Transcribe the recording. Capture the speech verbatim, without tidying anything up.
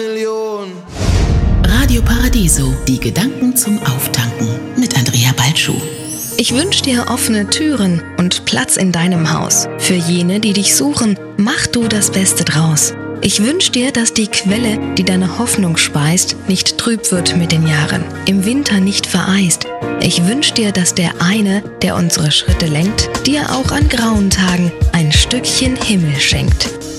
Million. Radio Paradiso, die Gedanken zum Auftanken mit Andrea Balschuh. Ich wünsche dir offene Türen und Platz in deinem Haus. Für jene, die dich suchen, mach du das Beste draus. Ich wünsche dir, dass die Quelle, die deine Hoffnung speist, nicht trüb wird mit den Jahren, im Winter nicht vereist. Ich wünsche dir, dass der eine, der unsere Schritte lenkt, dir auch an grauen Tagen ein Stückchen Himmel schenkt.